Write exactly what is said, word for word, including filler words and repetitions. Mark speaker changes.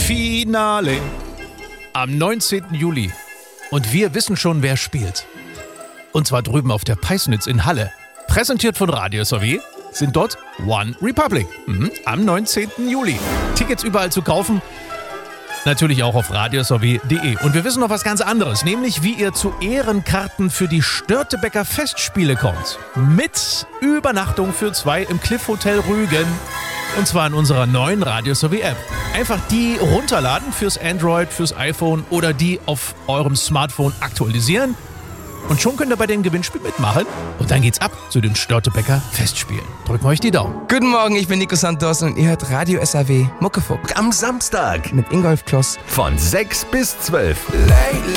Speaker 1: Finale am neunzehnten Juli. Und wir wissen schon, wer spielt. Und zwar drüben auf der Peisnitz in Halle. Präsentiert von Radio S R W sind dort One Republic. Mhm. Am neunzehnten Juli. Tickets überall zu kaufen. Natürlich auch auf radio s r w punkt de. Und wir wissen noch was ganz anderes, nämlich wie ihr zu Ehrenkarten für die Störtebeker Festspiele kommt. Mit Übernachtung für zwei im Cliff Hotel Rügen. Und zwar in unserer neuen Radio S R W App. Einfach die runterladen fürs Android, fürs iPhone oder die auf eurem Smartphone aktualisieren. Und schon könnt ihr bei dem Gewinnspiel mitmachen. Und dann geht's ab zu den Störtebeker Festspielen. Drücken wir euch die Daumen.
Speaker 2: Guten Morgen, ich bin Nico Santos und ihr hört Radio S R W Muckefuck.
Speaker 3: Am Samstag
Speaker 2: Mit Ingolf Kloss.
Speaker 3: von sechs bis zwölf.